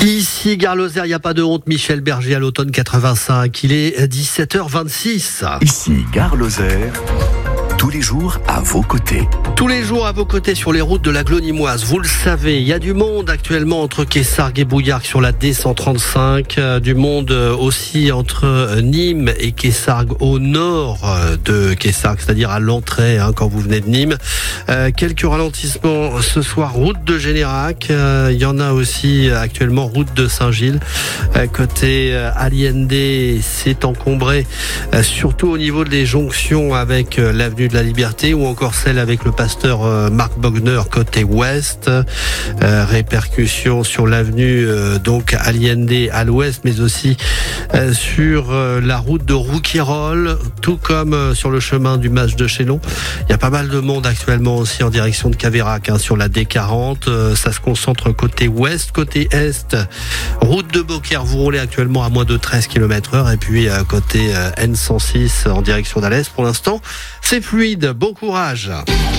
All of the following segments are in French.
Ici, Gare Lozère, il n'y a pas de honte. Michel Berger à l'automne 85. Il est 17h26. Ici, Gare Lozère. Tous les jours à vos côtés. Tous les jours à vos côtés sur les routes de la Glonimoise. Vous le savez, il y a du monde actuellement entre Quessargues et Bouillargues sur la D135. Du monde aussi entre Nîmes et Quessargues au nord de Quessargues, c'est-à-dire à l'entrée quand vous venez de Nîmes. Quelques ralentissements ce soir, route de Générac. Il y en a aussi actuellement, route de Saint-Gilles. Côté Allende, c'est encombré, surtout au niveau des jonctions avec l'avenue de la Liberté ou encore celle avec le pasteur Marc Bogner côté ouest. Répercussions sur l'avenue donc Allende à l'ouest, mais aussi sur la route de Rouquayrol, tout comme sur le chemin du Mas de Chélon. Il y a pas mal de monde actuellement aussi en direction de Caveyrac sur la D40. Ça se concentre côté ouest, côté est. Route de Beaucaire, vous roulez actuellement à moins de 13 km/h et puis côté N106 en direction d'Alès. Pour l'instant, c'est fluide. Bon courage.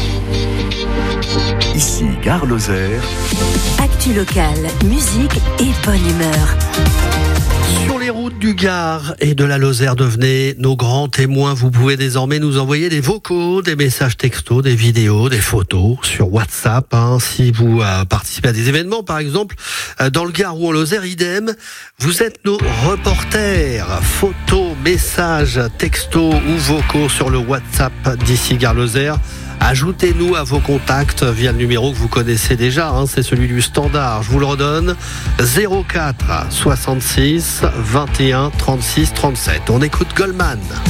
Ici, Gare Lozère. Actu locale, musique et bonne humeur. Sur les routes du Gard et de la Lozère, devenez nos grands témoins. Vous pouvez désormais nous envoyer des vocaux, des messages textos, des vidéos, des photos sur WhatsApp. Si vous participez à des événements, par exemple, dans le Gard ou en Lozère, idem. Vous êtes nos reporters. Photos, messages, textos ou vocaux sur le WhatsApp d'Ici Gare Lozère. Ajoutez-nous à vos contacts via le numéro que vous connaissez déjà, c'est celui du standard. Je vous le redonne, 04 66 21 36 37. On écoute Goldman.